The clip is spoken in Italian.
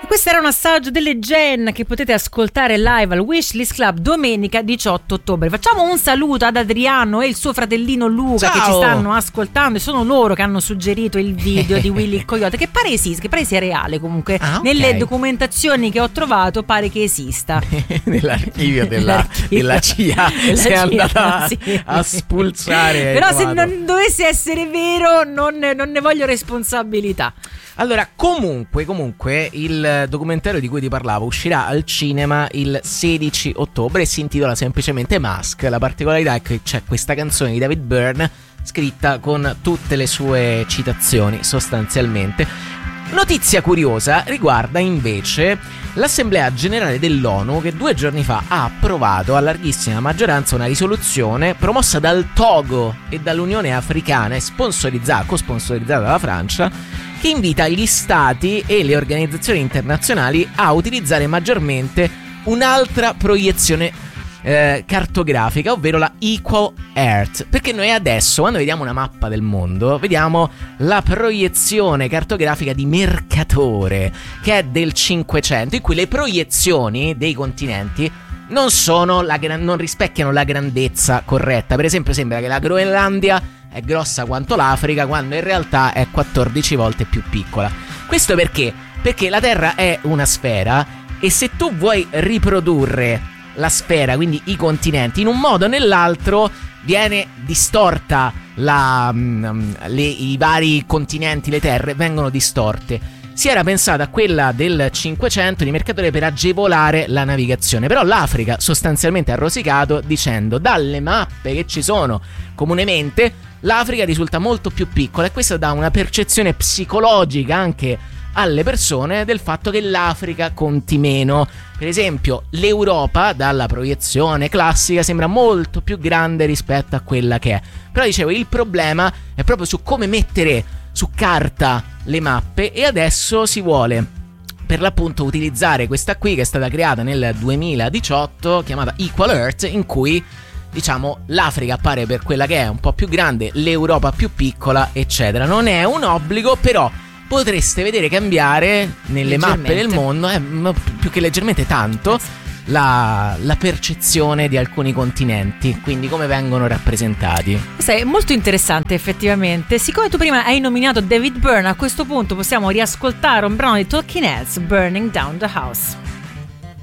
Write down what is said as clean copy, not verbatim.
Questo era un assaggio delle Gen che potete ascoltare live al Wishlist Club domenica 18 ottobre. Facciamo un saluto ad Adriano e il suo fratellino Luca. Ciao. Che ci stanno ascoltando, e sono loro che hanno suggerito il video di Willy il Coyote, che pare esista, che pare sia reale comunque. Okay. Nelle documentazioni che ho trovato pare che esista. Nell'archivio della CIA sei andata a spulciare. Però se non dovesse essere vero non ne voglio responsabilità. Allora, comunque il documentario di cui ti parlavo uscirà al cinema il 16 ottobre e si intitola semplicemente Mask. La particolarità è che c'è questa canzone di David Byrne scritta con tutte le sue citazioni sostanzialmente. Notizia curiosa riguarda invece l'Assemblea Generale dell'ONU, che 2 giorni fa ha approvato a larghissima maggioranza una risoluzione promossa dal Togo e dall'Unione Africana e cosponsorizzata dalla Francia, che invita gli stati e le organizzazioni internazionali a utilizzare maggiormente un'altra proiezione cartografica, ovvero la Equal Earth, perché noi adesso, quando vediamo una mappa del mondo, vediamo la proiezione cartografica di Mercatore, che è del 500, in cui le proiezioni dei continenti non rispecchiano la grandezza corretta. Per esempio, sembra che la Groenlandia è grossa quanto l'Africa, quando in realtà è 14 volte più piccola. Questo perché? Perché la Terra è una sfera, e se tu vuoi riprodurre la sfera, quindi i continenti, in un modo o nell'altro viene distorta i vari continenti, le terre vengono distorte. Si era pensata a quella del 500 di Mercatore per agevolare la navigazione, però l'Africa sostanzialmente ha rosicato dicendo: dalle mappe che ci sono comunemente l'Africa risulta molto più piccola, e questo dà una percezione psicologica anche alle persone del fatto che l'Africa conti meno. Per esempio, l'Europa dalla proiezione classica sembra molto più grande rispetto a quella che è. Però dicevo, il problema è proprio su come mettere su carta le mappe, e adesso si vuole per l'appunto utilizzare questa qui, che è stata creata nel 2018, chiamata Equal Earth, in cui diciamo l'Africa appare per quella che è, un po' più grande, l'Europa più piccola, eccetera. Non è un obbligo, però potreste vedere cambiare nelle mappe del mondo, più che leggermente, tanto, la percezione di alcuni continenti, quindi come vengono rappresentati. Questo è molto interessante effettivamente. Siccome tu prima hai nominato David Byrne, a questo punto possiamo riascoltare un brano di Talking Heads, Burning Down the House.